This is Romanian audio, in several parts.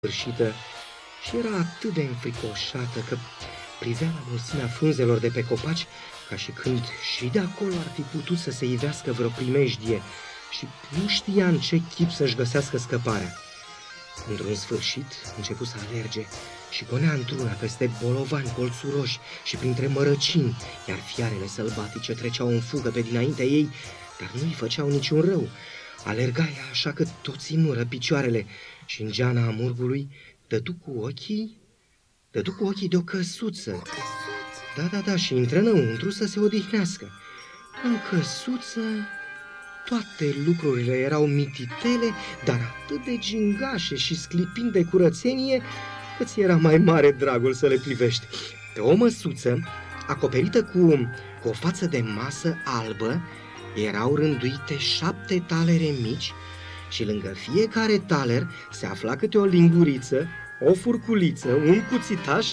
sfârșită și era atât de înfricoșată că privea la mulțimea frunzelor de pe copaci ca și când și de acolo ar fi putut să se ivească vreo primejdie și nu știa în ce chip să-și găsească scăparea. Într-un sfârșit începu să alerge și gonea într-una peste bolovani colțuroși și printre mărăcini, iar fiarele sălbatice treceau în fugă pe dinaintea ei, dar nu-i făceau niciun rău. Alerga ea așa că toți înură picioarele și în geana amurgului dădu cu ochii de o căsuță. Da, și intră înăuntru să se odihnească. În căsuță toate lucrurile erau mititele, dar atât de gingașe și sclipind de curățenie că ți era mai mare dragul să le privești. Pe o măsuță, acoperită cu o față de masă albă, erau rânduite 7 talere mici și lângă fiecare taler se afla câte o linguriță, o furculiță, un cuțitaș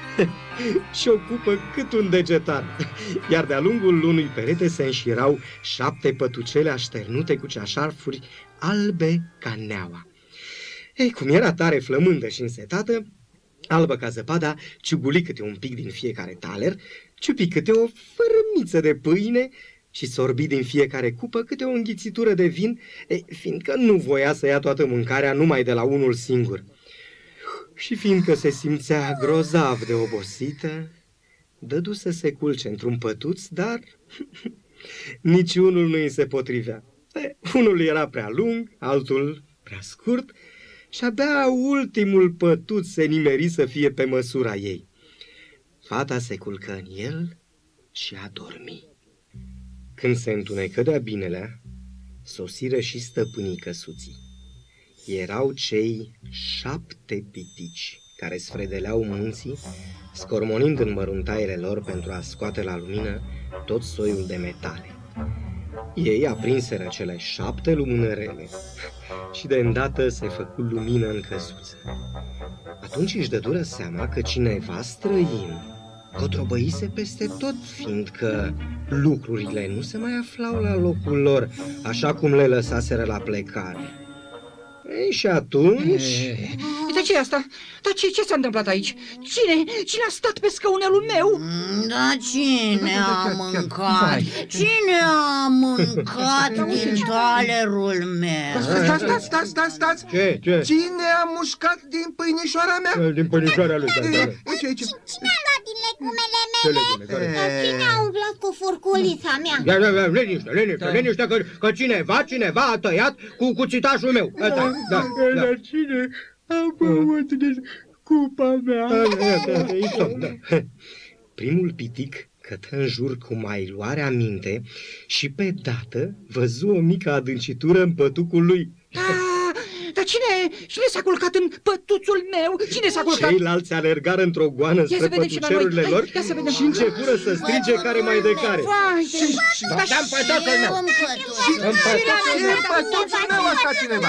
și o cupă cât un degetar. Iar de-a lungul unui perete se înșirau 7 pătucele așternute cu ceașarfuri albe ca neaua. Ei, cum era tare flămândă și însetată, Albă ca zăpada ciuguli câte un pic din fiecare taler, ciupi câte o fărâmiță de pâine și sorbi din fiecare cupă câte o înghițitură de vin, fiindcă nu voia să ia toată mâncarea numai de la unul singur. Și fiindcă se simțea grozav de obosită, dădu să se culce într-un pătuț, dar niciunul nu îi se potrivea. Unul era prea lung, altul prea scurt și abia ultimul pătuț se nimeri să fie pe măsura ei. Fata se culcă în el și a dormi. Când se întunecă de-a binelea, sosiră și stăpânii căsuții. Erau cei 7 pitici care sfredeleau munții, scormonind în măruntaiele lor pentru a scoate la lumină tot soiul de metale. Ei aprinseră cele 7 lumânărele și de îndată se făcu lumină în căsuță. Atunci își dădură seama că cineva străin cotrobăise peste tot, fiindcă lucrurile nu se mai aflau la locul lor, așa cum le lăsaseră la plecare. Ei, și atunci... Dar ce e asta? Dar ce s-a întâmplat aici? Cine a stat pe scaunelul meu? Da, cine a mâncat? Cine a mâncat din talerul meu? Stați! Ce? Cine a mușcat din pâinișoara mea? Din pâinișoara lui, Aici. Cine a luat din legumele mele? Cine a umblat cu furculița mea? Liniște, că cineva a tăiat cu cuțitașul meu. Dar cine a băut din cupa mea? Primul pitic cătă în jur cu mai luare aminte și pe dată văzu o mică adâncitură în pătucul lui. Dar cine s-a culcat în pătuțul meu? Cine s-a culcat? Ceilalți alergară într-o goană spre pătucerurile lor și începură să strige care mai de care. Dă-mi pătuțul meu! Pătuțul meu asta cineva!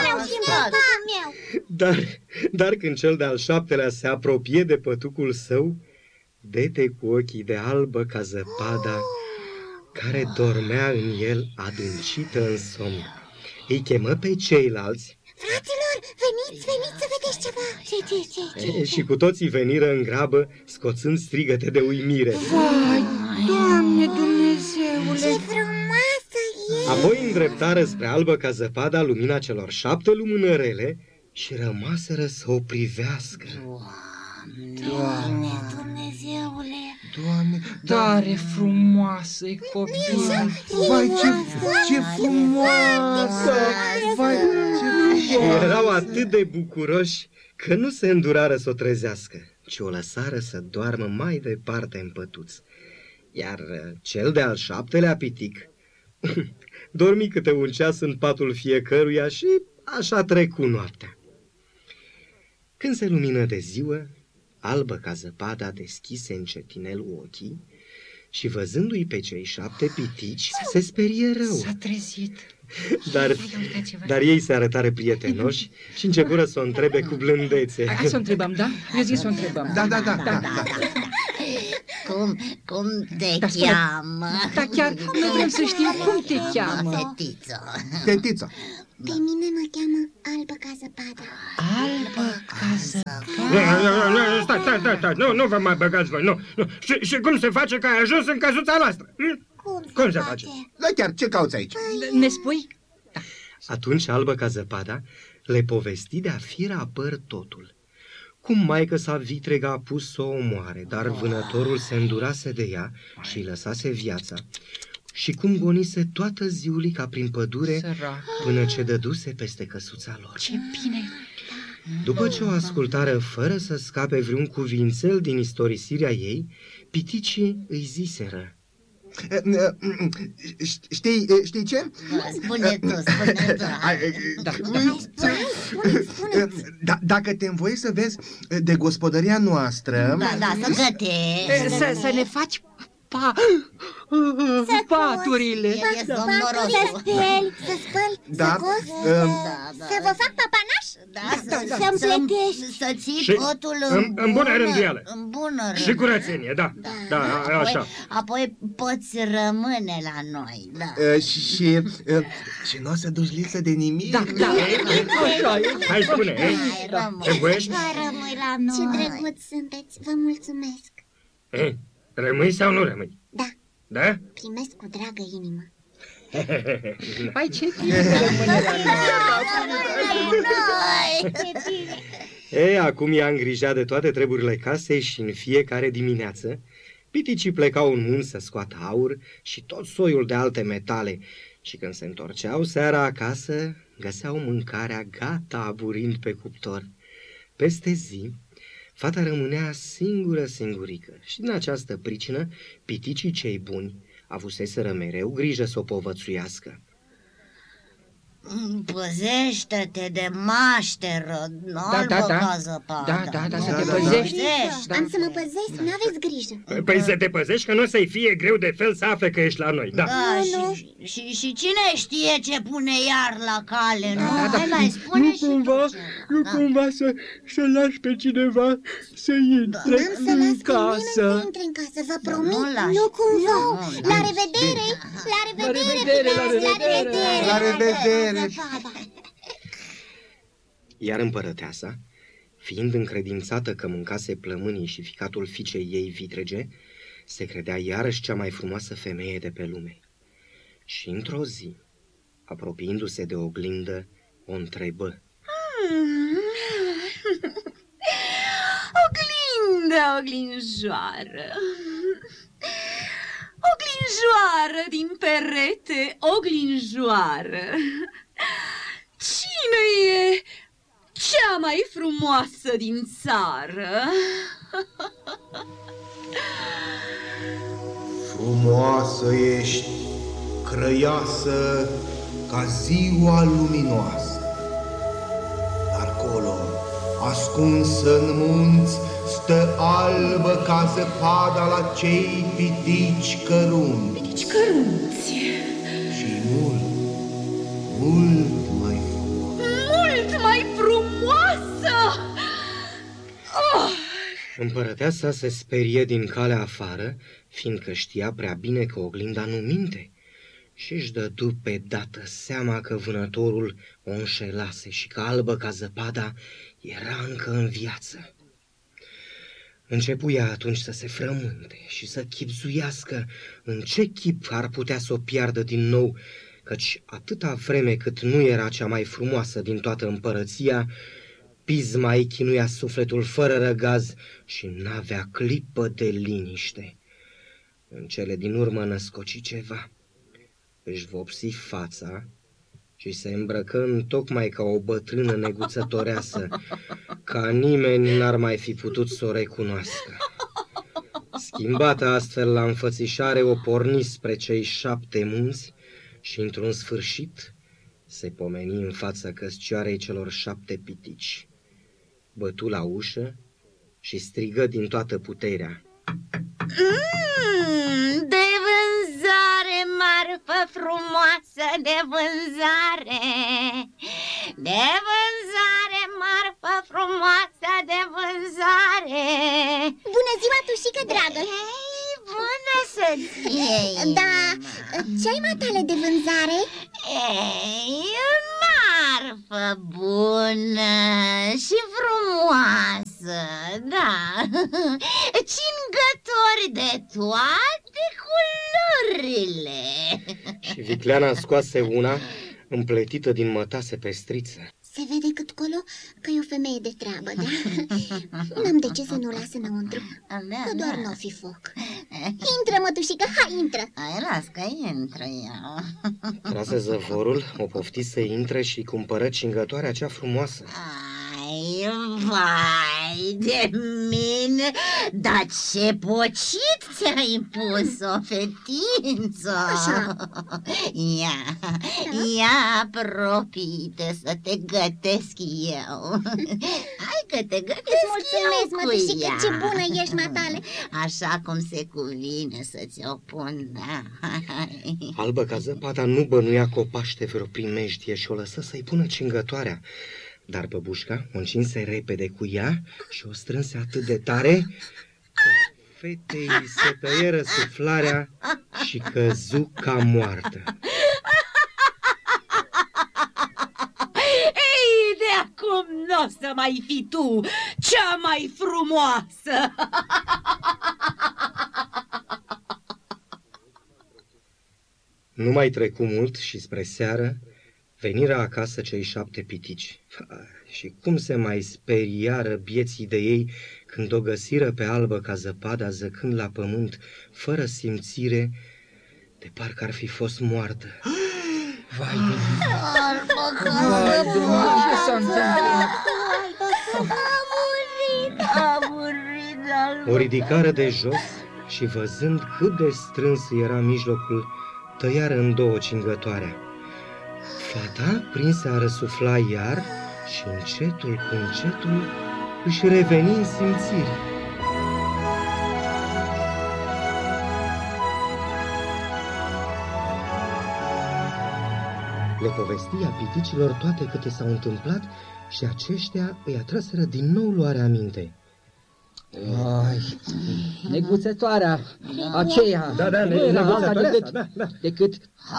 Dar când cel de-al 7-lea se apropie de pătucul său, dete cu ochii de albă ca zăpada, care dormea în el adâncită în somn. Îi chemă pe ceilalți. Fraților, veniți să vedeți ceva. Și cu toții veniră în grabă, scoțând strigăte de uimire. Vai, Doamne Dumnezeule! Ce frumoasă e! Apoi îndreptară spre albă ca zăpada lumina celor 7 lumânărele și rămaseră să o privească. Doamne Dumnezeule! Doamne, Tare frumoasă-i copil! Vai, ce frumoasă! Vai, ce Și erau atât de bucuroși că nu se îndurară să o trezească, ci o lăsară să doarmă mai departe în pătuț. Iar cel de-al 7-lea pitic dormi câte un ceas în patul fiecăruia și așa trecu noaptea. Când se lumină de ziua, albă ca zăpada deschise încetinel ochii și văzându-i pe cei 7 pitici, se sperie rău. S-a trezit. Dar ei se arătară prietenoși și începură să o întrebe cu blândețe. Hai să o întrebăm, da? Eu zic să o întrebăm. Da. Cum te cheamă? Da, chiar noi vrem să știm cum te cheamă. Fetiță. Fetiță. Pe mine mă cheamă Albă ca zăpada. Albă ca zăpada. Stai, nu vă mai băgați voi, nu. Și cum se face că ai ajuns în căsuța noastră? Cum se face? Da, chiar, ce cauți aici? Ne spui? Atunci Albă ca zăpada le povesti de-a firea păr totul. Cum maică sa vitregă a pus să o omoare, dar vânătorul se îndurase de ea și îi lăsase viața. Și cum gonise toată ziulica prin pădure, până ce dăduse peste căsuța lor. Ce bine! După ce o ascultară fără să scape vreun cuvințel din istorisirea ei, piticii îi ziseră: Știi ce? Spune tu. Dacă te învoie să vezi de gospodăria noastră... Da, să gătești. Să ne faci paturile. Să speli, să spăli, să cozi, să vă fac papanaș? Să-mi plătești. Să ții totul în bună rânduială. În bună Și curățenie, da, așa. Apoi poți rămâne la noi, da. Și nu o să duci lipsă de nimic? Da. Hai, spune, te voiești? Rămâi la noi. Ce drăguț sunteți, vă mulțumesc. Rămâi sau nu rămâi? Da. Da? Primesc cu dragă inimă. Păi ce bine rămâne la noi. Acum ea îngrijea de toate treburile casei și în fiecare dimineață piticii plecau în munți să scoată aur și tot soiul de alte metale și când se întorceau seara acasă, găseau mâncarea gata aburind pe cuptor. Peste zi, fata rămânea singurică și din această pricină piticii cei buni avuseseră mereu grijă să o povățuiască. Păzește-te de mașteră, albă ca zăpada. Da, să te păzești. Am să mă păzesc, n-aveți grijă. Păi să te păzești că nu o să-i fie greu de fel să afle că ești la noi, da. Și cine știe ce pune iar la cale, nu? Mai spune și nu cumva să lași pe cineva să intre în casă. Să intre în casă, vă promit, nu cumva. La revedere, La revedere. Iar împărăteasa, fiind încredințată că mâncase plămânii și ficatul fiicei ei vitrege, se credea iarăși cea mai frumoasă femeie de pe lume. Și într-o zi, apropiindu-se de oglindă, o întrebă: Oglinjoară, oglinjoară din perete, oglinjoară, cine e cea mai frumoasă din țară? Frumoasă ești, crăiasă ca ziua luminoasă, dar acolo, ascunsă în munți, stă albă ca zăpada la cei pitici cărunți. Pitici cărunți. Și mult mai frumoasă. Mult mai frumoasă! Oh! Împărăteasa se sperie din calea afară, fiindcă știa prea bine că oglinda nu minte, și își dădu pe dată seama că vânătorul o înșelase și că albă ca zăpada era încă în viață. Începu ea atunci să se frământe și să chibzuiască în ce chip ar putea să o piardă din nou, căci atâta vreme cât nu era cea mai frumoasă din toată împărăția, pisma îi chinuia sufletul fără răgaz și n-avea clipă de liniște. În cele din urmă născoci ceva. Își vopsi fața și se îmbrăcă întocmai ca o bătrână neguțătoreasă, ca nimeni n-ar mai fi putut să o recunoască. Schimbată astfel la înfățișare, o porni spre cei 7 munți și, într-un sfârșit, se pomeni în fața căscioarei celor 7 pitici. Bătu la ușă și strigă din toată puterea: De vânzare, marfă frumoasă, de vânzare. De vânzare, marfă frumoasă, de vânzare. Bună ziua, tușică dragă! Bună să-ți fie! Da, ce ai matale de vânzare? Ei, Da, cingători de toate culorile. Și Vicleana scoase una împletită din mătase pestriță. Se vede cât colo că e o femeie de treabă, da? N-am de ce să nu o las înăuntru, că doar n-o fi foc. Intră, mătușică, hai, intră! Hai, las că intră eu. Trase zăvorul, o pofti să intre și cumpără cingătoarea cea frumoasă. Ai, vai de mine, dar ce pocit ți-ai pus-o, fetiță! Așa. Ia, apropie-te să te gătesc eu. Hai că te gătesc mulțumesc, eu cu mătușică, ea. ce bună ești, matale! Așa cum se cuvine să-ți o pun, da. Albă ca zăpada nu bănuia că o paște vreo primejdie și o lăsă să-i pună cingătoarea. Dar băbușca o încinse repede cu ea și o strânse atât de tare că fetei se tăieră suflarea și căzu ca moartă. Ei, de acum n-o să mai fii tu cea mai frumoasă! Nu mai trecu mult și spre seară veniră acasă cei 7 pitici. Și cum se mai speriară bieții de ei când o găsiră pe Albă ca zăpada zăcând la pământ, fără simțire, de parcă ar fi fost moartă. Vai de mine! Ce s-a întâmplat? A murit, O ridicară de jos și văzând cât de strâns era mijlocul, tăiară în două cingătoarea. Fata prinse a răsufla iar și încetul cu încetul își reveni în simțiri. Le povestia piticilor toate câte s-au întâmplat și aceștia îi atraseră din nou luarea aminte. Ai, neguțătoarea aceea. Da, neguțătoarea asta, da. Decât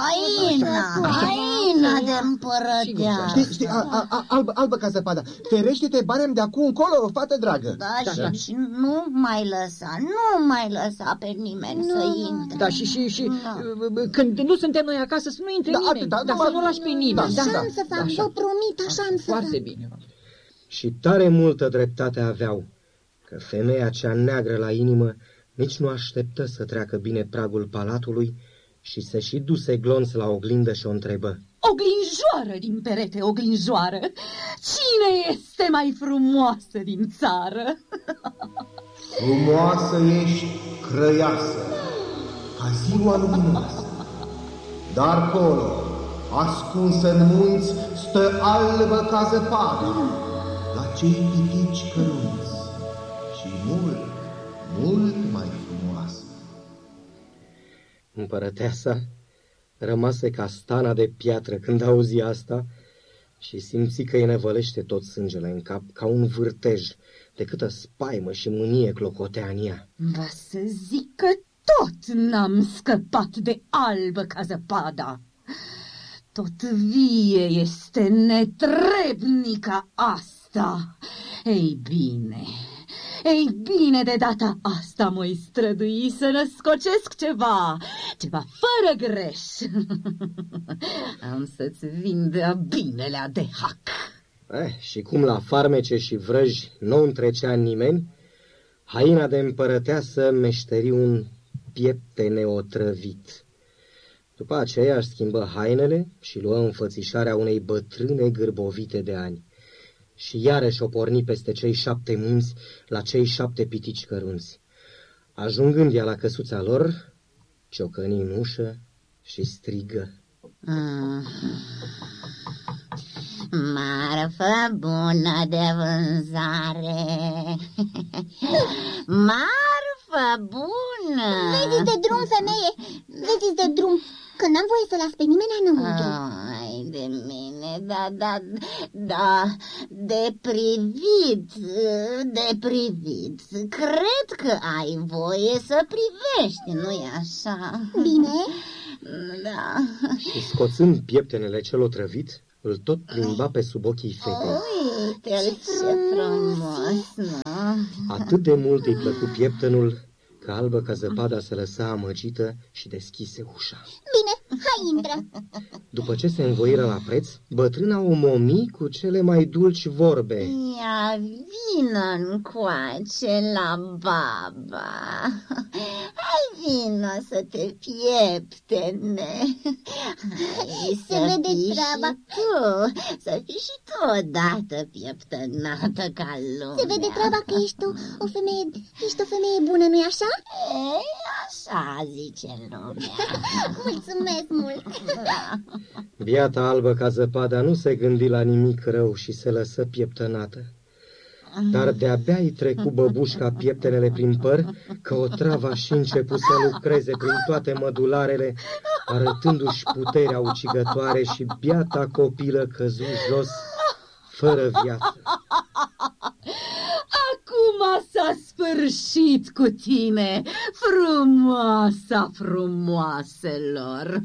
haina de împărăteasă. Știi, albă ca zăpada. Ferește-te barem de acum încolo, fată dragă. Da, și nu mai lăsa pe nimeni să intre. Da, și când nu suntem noi acasă, să nu intre nimeni. Dar să nu lași pe nimeni. Așa-mi să fac, vă promit, așa-mi să fac. Foarte bine. Și tare multă dreptate aveau, că femeia cea neagră la inimă nici nu așteptă să treacă bine pragul palatului și se și duse glonț la oglindă și o întrebă. Oglinjoară din perete, oglinjoară, cine este mai frumoasă din țară? Frumoasă ești, crăiasă, ca ziua luminoasă, dar colo, ascunsă în munți, stă albă ca zăpadă, la cei pitici cărunți și mult, mult mai frumoasă. Împărăteasa rămase ca stana de piatră când auzi asta și simți că îi nevălește tot sângele în cap, ca un vârtej, de câtă spaimă și mânie clocotea în ea. Va să zic că tot n-am scăpat de albă ca zăpada. Tot vie este netrebnica asta. Ei bine, de data asta mă-i strădui să născocesc ceva fără greș. Am să-ți vin de-a binelea de hac. Și cum la farmece și vrăji nu întrecea nimeni, haina de împărăteasă meșteri un pieptene otrăvit. După aceea își schimbă hainele și luă înfățișarea unei bătrâne gârbovite de ani. Și iarăși o porni peste cei 7 munți la cei 7 pitici cărunți. Ajungând ea la căsuța lor, ciocăni în ușă și strigă. Marfă bună de vânzare, marfă bună. Vezi de drum, femeie, vezi de drum, că n-am voie să las pe nimeni înăuntru. Ai de mine, da, de privit, cred că ai voie să privești, nu-i așa? Bine? Da. Și scoțând pieptenele cel otrăvit, îl tot plimba pe sub ochii fetei. Uite-l, ce frumos, nu? Atât de mult îi plăcu pieptănul că Albă ca Zăpada se lăsa amăgită și deschise ușa. Bine, hai, intră. După ce se învoiră la preț, bătrâna o momi cu cele mai dulci vorbe. Ia vină încoace la baba. Hai vină să te pieptene. Se vede treaba. Să fii și tu odată pieptănată ca lumea. Se vede treaba că ești o femeie bună, nu-i așa? Ei, așa zice lumea. Mulțumesc mult. Biata Albă ca Zăpada nu se gândi la nimic rău și se lăsă pieptănată. Dar de-abia îi trecu băbușca pieptenele prin păr, că otrava și început să lucreze prin toate mădularele, arătându-și puterea ucigătoare, și biata copilă căzu jos fără viață. Acum s-a sfârșit cu tine, frumoasa frumoaselor.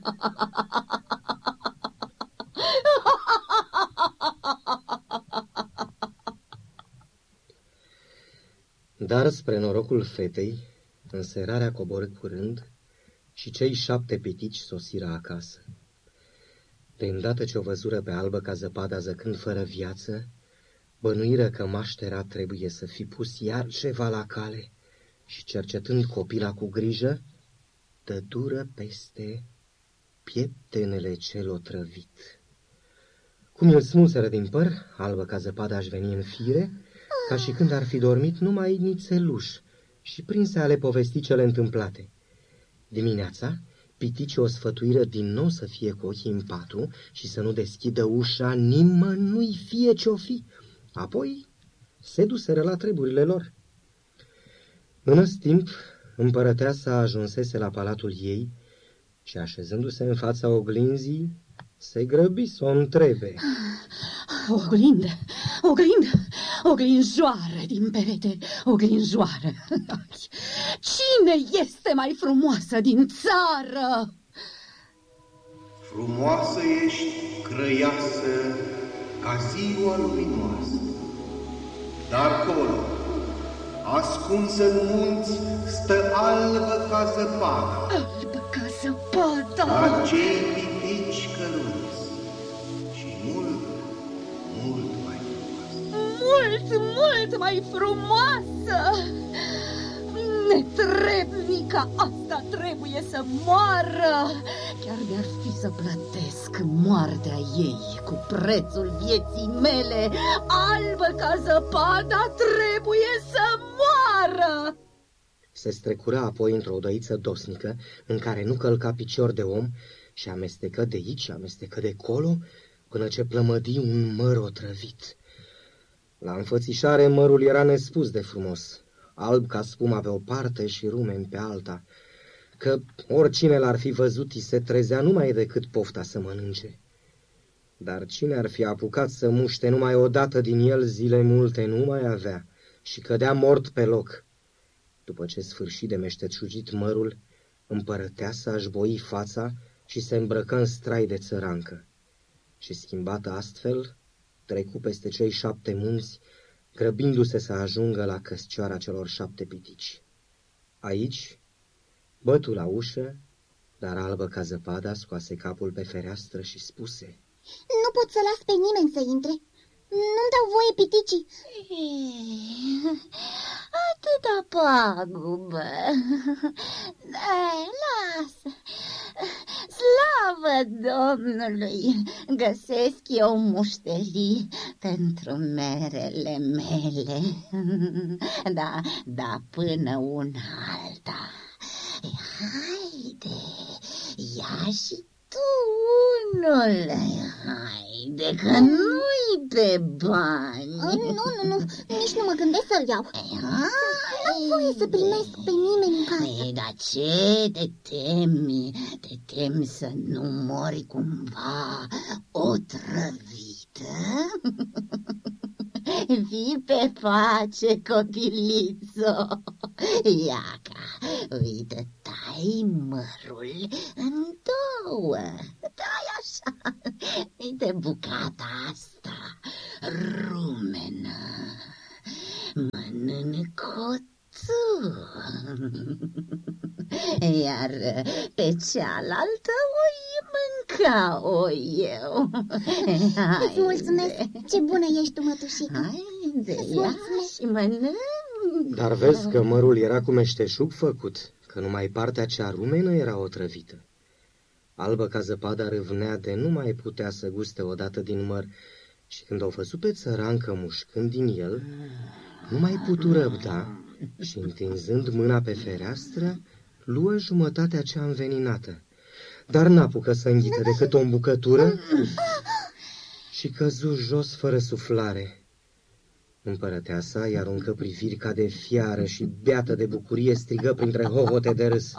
Dar spre norocul fetei, înserarea coborâ curând și cei 7 pitici sosiră acasă. De îndată ce o văzură pe Albă ca Zăpada zăcând fără viață, bănuiră că maștera trebuie să fi pus iar ceva la cale și, cercetând copila cu grijă, dădură peste pieptenele cel otrăvit. Cum îl smulseră din păr, Albă ca Zăpada aș veni în fire, ca și când ar fi dormit numai nițeluș, și prinse a le povesti cele întâmplate. Dimineața, piticii o sfătuiră din nou să fie cu ochii în patru și să nu deschidă ușa nimănui, fie ce-o fi. Apoi se duseră la treburile lor. În acest timp, împărăteasa ajunsese la palatul ei și, așezându-se în fața oglinzii, se grăbi să o întrebe. Oglinjoară din perete, oglinjoară. Cine este mai frumoasă din țară? Frumoasă ești, crăiasă, ca ziua luminoasă. Dar acolo, ascunsă în munți, stă albă ca zăpada. Albă ca zăpada. Dar cei pitici căruți și mult mai frumoasă. Netrebnica asta trebuie să moară. Chiar de-ar fi să plătesc moartea ei cu prețul vieții mele, Albă ca Zăpada trebuie să moară. Se strecura apoi într-o odăiță dosnică, în care nu călca picior de om, și amestecă de aici, amestecă de colo, până ce plămădi un măr otrăvit. La înfățișare mărul era nespus de frumos, alb ca spuma pe o parte și rumen pe alta, că oricine l-ar fi văzut îi se trezea numai decât pofta să mănânce. Dar cine ar fi apucat să muște numai odată din el, zile multe nu mai avea și cădea mort pe loc. După ce sfârși de meșteșugit mărul, împărăteasa își boi fața și se îmbrăcă în strai de țărancă. Și schimbată astfel, trecu peste cei 7 munți, grăbindu-se să ajungă la căscioara celor 7 pitici. Aici bătu la ușă, dar Albă ca Zăpada scoase capul pe fereastră și spuse: Nu pot să las pe nimeni să intre. Nu-mi dau voie piticii. Atâta pagubă. Lasă. Slavă Domnului, găsesc eu mușterii pentru merele mele. Da, până una alta. Haide, ia și tu unul. Haide, că nu-i pe bani. Nu, nici nu mă gândesc să-l iau. N-am voie să primesc pe nimeni în casă. Dar ce te temi? Te temi să nu mori cumva otrăvită? Vii pe pace, copilițo. Iaca, uite, tai mărul în 2. Tai așa. Uite bucata asta, rumenă. mănâncoțul. Iar pe cealaltă o mânca-o eu. Îți mulțumesc, ce bună ești tu, mătușică. Haide, ia și mănânc. Dar vezi că mărul era cu meșteșug făcut, că numai partea cea rumenă era otrăvită. Albă ca zăpada râvnea de nu mai putea să guste odată din măr și când o văzut pe țărancă mușcând din el, nu mai putu răbda și întinzând mâna pe fereastră, luă jumătatea cea înveninată, dar n-apucă să înghită decât o îmbucătură și căzu jos fără suflare. Împărăteasa îi aruncă priviri ca de fiară și, beată de bucurie, strigă printre hohote de râs: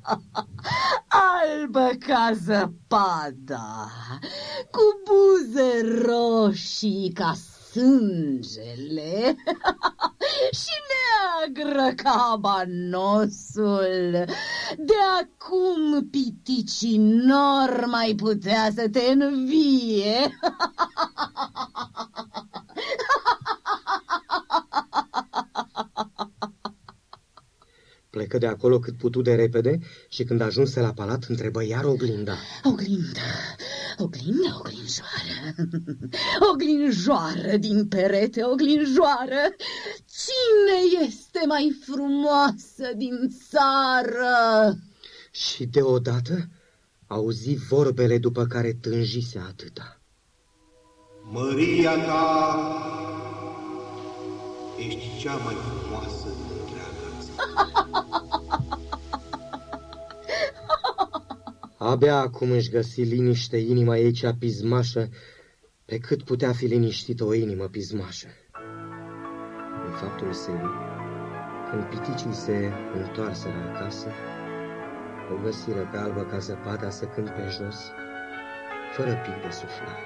Albă ca zăpada, cu buze roșii ca sângele și neagră ca abanosul. De acum piticii n-or mai putea să te învie. Plecă de acolo cât putu de repede și când ajunse la palat întrebă iar oglinda. Oglinjoară, oglinjoară din perete, oglinjoară, cine este mai frumoasă din țară? Și deodată auzi vorbele după care tânjise atâta. Măria ta ești cea mai frumoasă din întreaga țară. Abia acum își găsi liniște inima ei cea pismașă, pe cât putea fi liniștită o inimă pismașă. În faptul său, când piticii se întoarseră acasă, o găsiră pe Albă ca zăpada săcând pe jos, fără pic de suflare.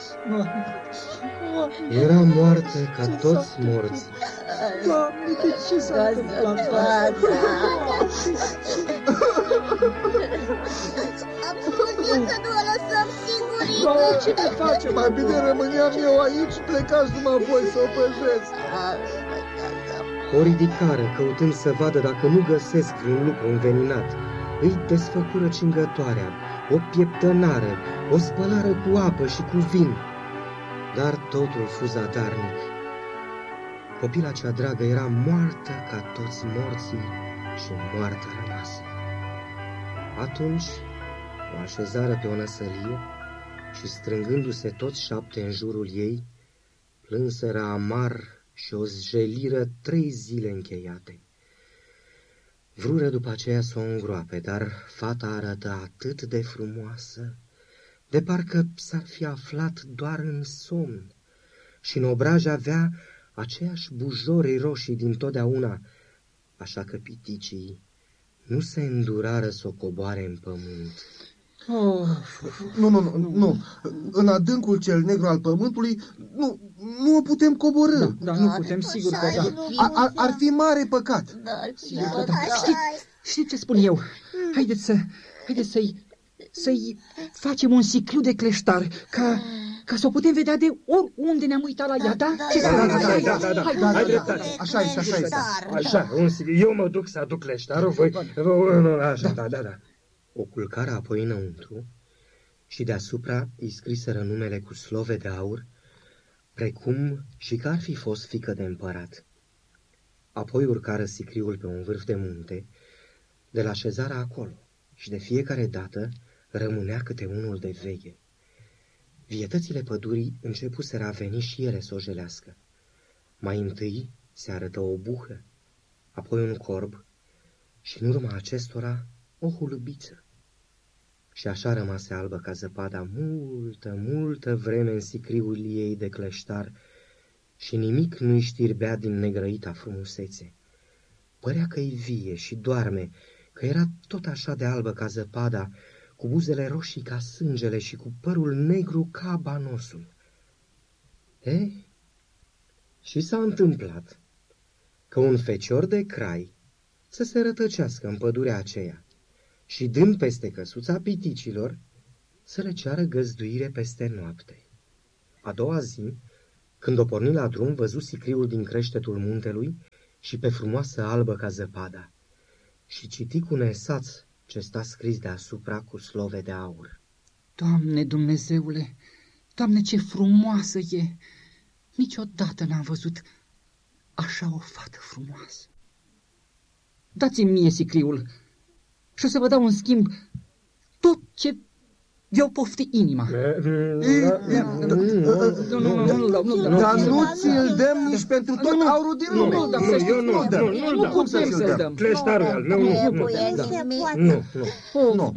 Era moartă ca toți morții. Doamne, de ce s-a întâmplat? Am spus eu să nu o lăsăm singurică. Doamne, ce ne face? Mai bine rămâneam eu aici, plecați numai voi să o păjesc. O ridicară, căutând să vadă dacă nu găsesc vreun lucru înveninat. Îi desfăcură cingătoarea, o pieptănară, o spălară cu apă și cu vin. Dar totul fu zadarnic. Copila cea dragă era moartă ca toți morții și moartă rămasă. Atunci o așezară pe o năsălie și, strângându-se toți 7 în jurul ei, plânseră amar și o zjeliră 3 zile încheiate. Vrură după aceea să o îngroape, dar fata arăta atât de frumoasă, de parcă s-ar fi aflat doar în somn, și în obraj avea aceeași bujori roșii dintotdeauna, așa că piticii nu se îndurară să o coboare în pământ. Nu. În adâncul cel negru al pământului nu o putem coborî. Da, nu putem, sigur că da. Ar fi mare păcat. Știți ce spun eu? Haideți să-i facem un siclu de cleștar, ca să o putem vedea de oriunde ne-am uitat la ea, da? Da. Hai dreptate. Așa este. Așa, eu mă duc să aduc cleștarul, voi... Așa, da. O culcară apoi înăuntru și deasupra îi scriseră numele cu slove de aur, precum și că ar fi fost fiică de împărat. Apoi urcară sicriul pe un vârf de munte, de la așezarea acolo, și de fiecare dată rămânea câte unul de veche. Vietățile pădurii începuseră a veni și ele să o jelească. Mai întâi se arătă o buhă, apoi un corb și în urma acestora o hulubiță. Și așa rămase Albă ca zăpada multă vreme în sicriul ei de cleștar și nimic nu-i știrbea din negrăita frumusețe. Părea că-i vie și doarme, că era tot așa de albă ca zăpada, cu buzele roșii ca sângele și cu părul negru ca abanosul. Și s-a întâmplat că un fecior de crai să se rătăcească în pădurea aceea și, dând peste căsuța piticilor, să le ceară găzduire peste noapte. A doua zi, Când o porni la drum, văzu sicriul din creștetul muntelui și pe frumoasă albă ca zăpada și citi cu nesaț ce sta scris deasupra cu slove de aur. Doamne Dumnezeule, Doamne, ce frumoasă e! Niciodată n-am văzut așa o fată frumoasă. Dați-mi mie sicriul și o să vă dau în schimb tot ce vi-o pofti inima. Dar nu ți-l dăm nici pentru tot aurul din lume. Nu putem să-l dăm. Cleștarul al meu, nu.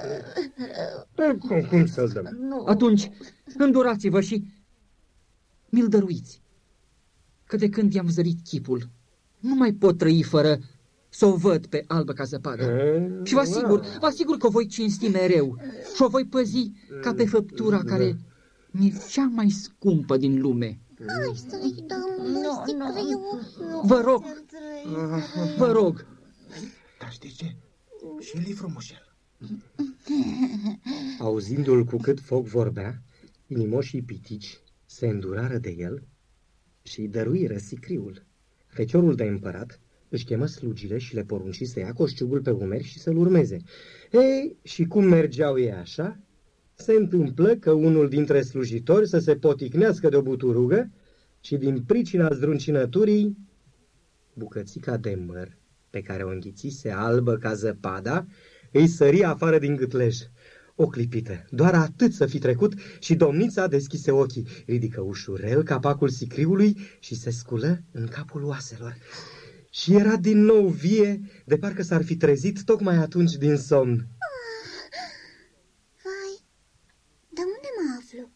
Cum să-l dăm? Atunci, îndurați-vă și mi-l dăruiți. Că de când i-am zărit chipul, nu mai pot trăi fără să o văd pe albă ca zăpadă. Și vă asigur că o voi cinsti mereu și o voi păzi ca pe făptura care mi-e cea mai scumpă din lume. Hai să-i dăm sicriul. Vă rog. Dar știi ce? Și el e frumușel. Auzindu-l cu cât foc vorbea, inimoșii pitici se îndurară de el și îi dăruiră sicriul. Feciorul de împărat își chemă slugile și le porunci să ia coșciugul pe umeri și să-l urmeze. Ei, și cum mergeau ei așa, se întâmplă că unul dintre slujitori să se poticnească de o buturugă și din pricina zdruncinăturii, bucățica de măr pe care o înghițise albă ca zăpada îi sări afară din gâtlej. O clipită, doar atât să fi trecut și domnița deschise ochii, ridică ușurel capacul sicriului și se sculă în capul oaselor. Și era din nou vie, de parcă s-ar fi trezit tocmai atunci din somn. Vai, de unde mă aflu?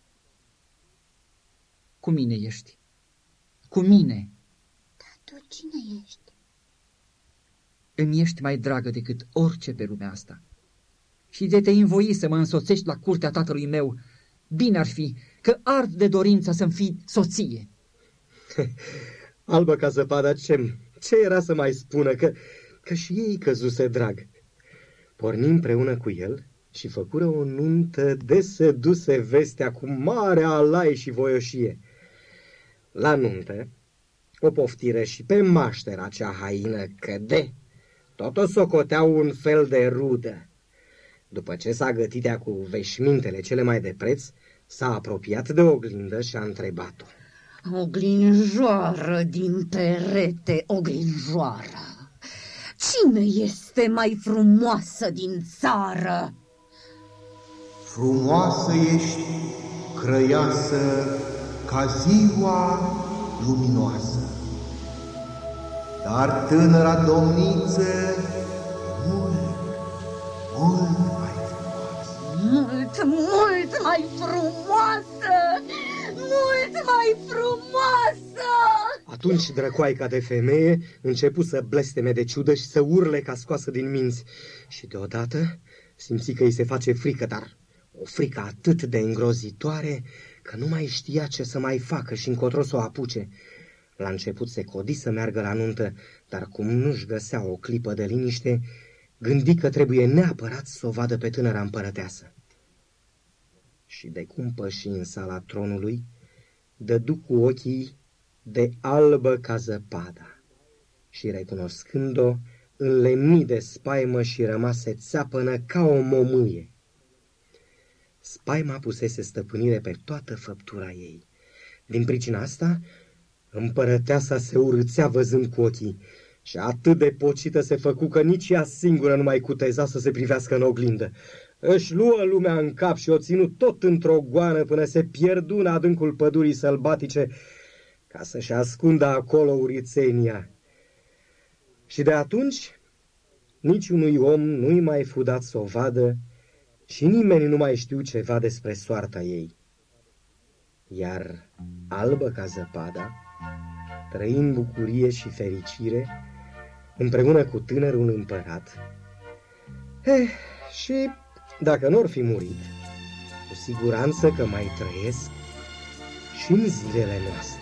Cu mine ești. Cu mine. Dar tu cine ești? Îmi ești mai dragă decât orice pe lumea asta. Și de te învoi să mă însoțești la curtea tatălui meu, bine ar fi că ard de dorința să-mi fii soție. Albă ca zăpada, ce era să mai spună, că și ei căzuse drag. Porni împreună cu el și făcură o nuntă de se duse vestea cu mare alai și voioșie. La nuntă o poftiră și pe maștera cea haină căde, tot o socoteau un fel de rudă. După ce s-a gătit cu veșmintele cele mai de preț, s-a apropiat de oglindă și a întrebat-o. Oglinjoară din perete, oglinjoară, cine este mai frumoasă din țară? Frumoasă ești, crăiasă, ca ziua luminoasă, dar tânăra domniță mult mai frumoasă. Mult mai frumoasă! Mult mai frumoasă! Atunci drăcoaica de femeie începu să blesteme de ciudă și să urle ca scoasă din minți. Și deodată simți că îi se face frică, dar o frică atât de îngrozitoare că nu mai știa ce să mai facă și încotro să o apuce. La început se codi să meargă la nuntă, dar cum nu-și găsea o clipă de liniște, gândi că trebuie neapărat să o vadă pe tânăra împărăteasă. Și de cum păși în sala tronului, dădu cu ochii de albă ca zăpada și, recunoscând-o, înlemni de spaimă și rămase țeapănă ca o momâie. Spaima pusese stăpânire pe toată făptura ei. Din pricina asta, împărăteasa se urâțea văzând cu ochii și atât de pocită se făcu că nici ea singură nu mai cuteza să se privească în oglindă. Își luă lumea în cap și o ținu tot într-o goană până se pierdu în adâncul pădurii sălbatice ca să-și ascundă acolo urițenia. Și de atunci niciunui om nu-i mai fu dat să o vadă și nimeni nu mai știu ceva despre soarta ei. Iar albă ca zăpada trăi în bucurie și fericire împreună cu tânărul împărat. Și dacă n-or fi murit, cu siguranță că mai trăiesc și în zilele noastre.